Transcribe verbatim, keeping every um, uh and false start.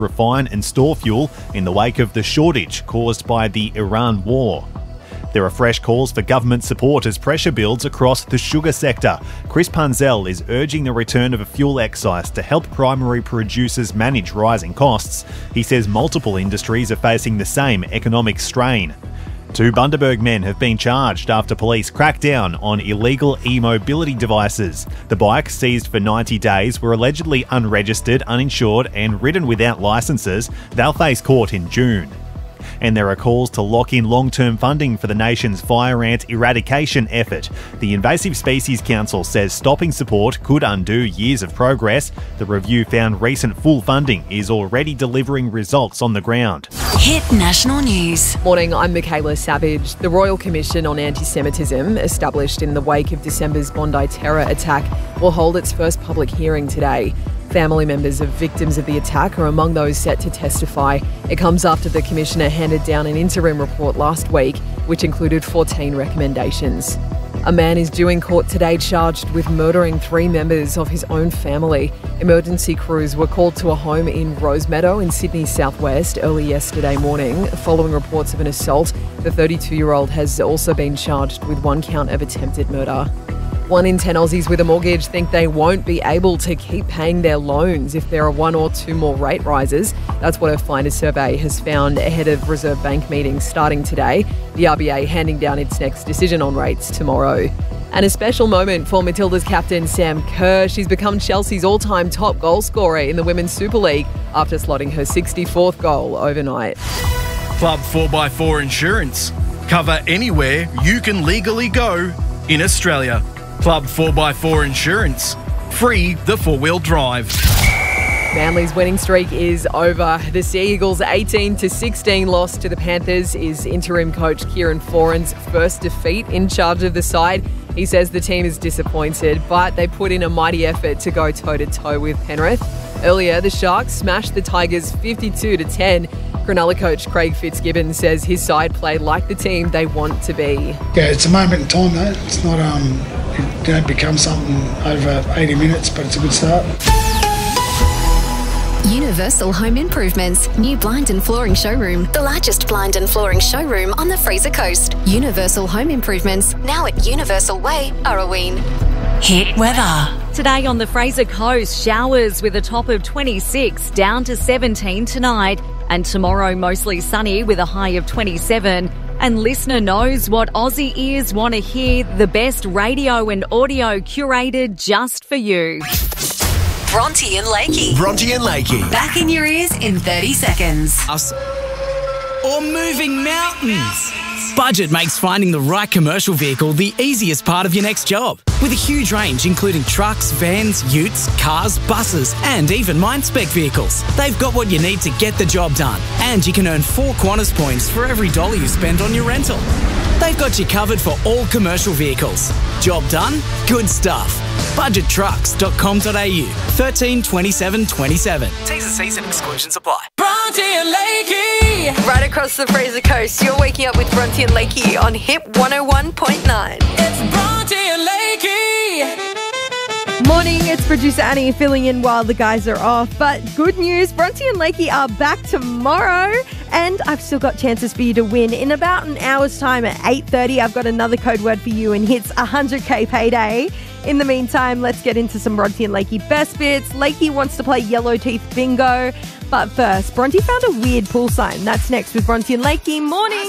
refine and store fuel in the wake of the shortage caused by the Iran war. There are fresh calls for government support as pressure builds across the sugar sector. Chris Punzell is urging the return of a fuel excise to help primary producers manage rising costs. He says multiple industries are facing the same economic strain. Two Bundaberg men have been charged after police crack down on illegal e-mobility devices. The bikes, seized for ninety days, were allegedly unregistered, uninsured and ridden without licences. They'll face court in June. And there are calls to lock in long-term funding for the nation's fire ant eradication effort. The Invasive Species Council says stopping support could undo years of progress. The review found recent full funding is already delivering results on the ground. Hit National News. Morning, I'm Michaela Savage. The Royal Commission on Anti-Semitism, established in the wake of December's Bondi terror attack, will hold its first public hearing today. Family members of victims of the attack are among those set to testify. It comes after the Commissioner handed down an interim report last week, which included fourteen recommendations. A man is due in court today charged with murdering three members of his own family. Emergency crews were called to a home in Rosemeadow in Sydney's southwest early yesterday morning. Following reports of an assault, the thirty-two-year-old has also been charged with one count of attempted murder. One in ten Aussies with a mortgage think they won't be able to keep paying their loans if there are one or two more rate rises. That's what a Finder survey has found ahead of Reserve Bank meetings starting today. The R B A handing down its next decision on rates tomorrow. And a special moment for Matilda's captain Sam Kerr. She's become Chelsea's all-time top goal scorer in the Women's Super League after slotting her sixty-fourth goal overnight. Club four by four Insurance. Cover anywhere you can legally go in Australia. Club four by four Insurance. Free the four-wheel drive. Manly's winning streak is over. The Sea Eagles' eighteen to sixteen loss to the Panthers is interim coach Kieran Foran's first defeat in charge of the side. He says the team is disappointed, but they put in a mighty effort to go toe-to-toe with Penrith. Earlier, the Sharks smashed the Tigers fifty-two to ten. Cronulla coach Craig Fitzgibbon says his side played like the team they want to be. Yeah, it's a moment in time though. It's not, um, it don't become something over eighty minutes, but it's a good start. Universal Home Improvements, new blind and flooring showroom. The largest blind and flooring showroom on the Fraser Coast. Universal Home Improvements, now at Universal Way, Arroween. Hit weather. Today on the Fraser Coast, showers with a top of twenty-six, down to seventeen tonight. And tomorrow, mostly sunny with a high of twenty-seven. And listener knows what Aussie ears want to hear, the best radio and audio curated just for you. Bronte and Lakey. Bronte and Lakey. Back in your ears in thirty seconds. Us or moving mountains. Budget makes finding the right commercial vehicle the easiest part of your next job. With a huge range including trucks, vans, utes, cars, buses and even mine-spec vehicles. They've got what you need to get the job done. And you can earn four Qantas points for every dollar you spend on your rental. They've got you covered for all commercial vehicles. Job done? Good stuff. budget trucks dot com dot a u. thirteen twenty-seven twenty-seven. T's and C's and exclusions apply. Bronte and Lakey! Right across the Fraser Coast, you're waking up with Bronte and Lakey on Hip one oh one point nine. It's Bronte and Lakey! Morning, it's producer Annie filling in while the guys are off. But good news, Bronte and Lakey are back tomorrow. And I've still got chances for you to win. In about an hour's time at eight thirty, I've got another code word for you and hits one hundred K payday. In the meantime, let's get into some Bronte and Lakey best bits. Lakey wants to play Yellow Teeth Bingo. But first, Bronte found a weird pool sign. That's next with Bronte and Lakey. Morning.